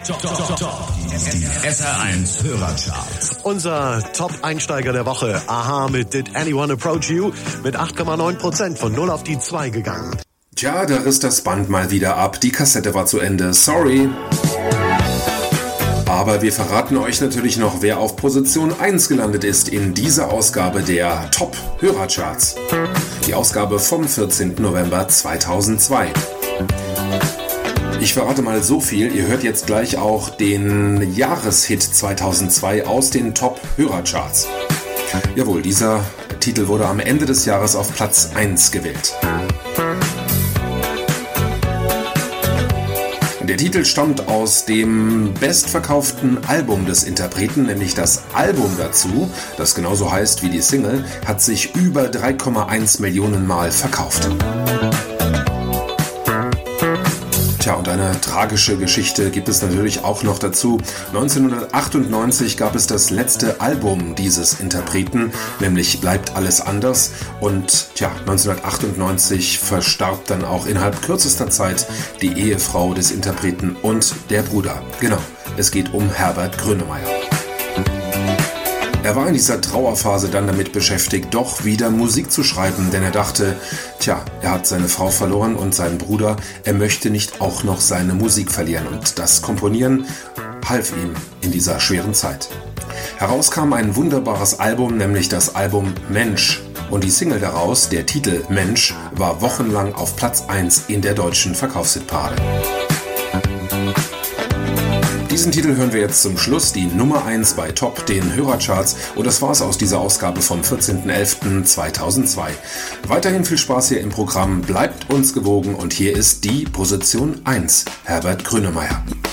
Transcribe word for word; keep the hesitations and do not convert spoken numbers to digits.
S R eins Hörercharts. Unser Top-Einsteiger der Woche, Aha mit Did Anyone Approach You, mit acht Komma neun Prozent von null auf die zwei gegangen. Tja, da riss das Band mal wieder ab. Die Kassette war zu Ende. Sorry. Aber wir verraten euch natürlich noch, wer auf Position eins gelandet ist in dieser Ausgabe der Top-Hörercharts. Die Ausgabe vom vierzehnten November zweitausendzwei. Ich verrate mal so viel, ihr hört jetzt gleich auch den Jahreshit zweitausendzwei aus den Top-Hörercharts. Jawohl, dieser Titel wurde am Ende des Jahres auf Platz eins gewählt. Der Titel stammt aus dem bestverkauften Album des Interpreten, nämlich das Album dazu, das genauso heißt wie die Single, hat sich über drei Komma eins Millionen Mal verkauft. Tja, und eine tragische Geschichte gibt es natürlich auch noch dazu. neunzehnhundertachtundneunzig gab es das letzte Album dieses Interpreten, nämlich Bleibt alles anders. Und tja, neunzehnhundertachtundneunzig verstarb dann auch innerhalb kürzester Zeit die Ehefrau des Interpreten und der Bruder. Genau, es geht um Herbert Grönemeyer. Er war in dieser Trauerphase dann damit beschäftigt, doch wieder Musik zu schreiben, denn er dachte, tja, er hat seine Frau verloren und seinen Bruder, er möchte nicht auch noch seine Musik verlieren, und das Komponieren half ihm in dieser schweren Zeit. Heraus kam ein wunderbares Album, nämlich das Album Mensch, und die Single daraus, der Titel Mensch, war wochenlang auf Platz eins in der deutschen Verkaufshitparade. Diesen Titel hören wir jetzt zum Schluss, die Nummer eins bei Top, den Hörercharts, und das war's aus dieser Ausgabe vom vierzehnten elften zweitausendzwei. Weiterhin viel Spaß hier im Programm, bleibt uns gewogen, und hier ist die Position eins, Herbert Grönemeyer.